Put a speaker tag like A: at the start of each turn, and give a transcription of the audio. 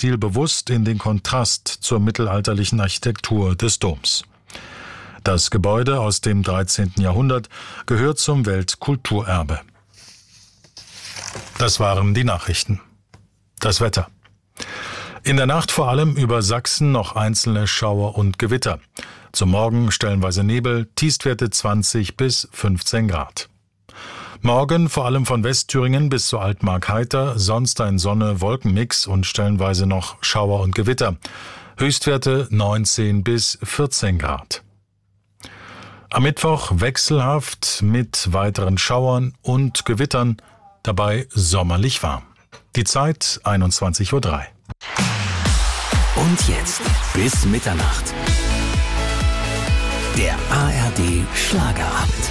A: Baustil bewusst in den Kontrast zur mittelalterlichen Architektur des Doms. Das Gebäude aus dem 13. Jahrhundert gehört zum Weltkulturerbe. Das waren die Nachrichten. Das Wetter. In der Nacht vor allem über Sachsen noch einzelne Schauer und Gewitter. Zum Morgen stellenweise Nebel, Tiefstwerte 20 bis 15 Grad. Morgen vor allem von Westthüringen bis zur Altmark heiter, sonst ein Sonne-Wolkenmix und stellenweise noch Schauer und Gewitter. Höchstwerte 19 bis 14 Grad. Am Mittwoch wechselhaft mit weiteren Schauern und Gewittern, dabei sommerlich warm. Die Zeit 21:03 Uhr.
B: Und jetzt bis Mitternacht. Der ARD Schlagerabend.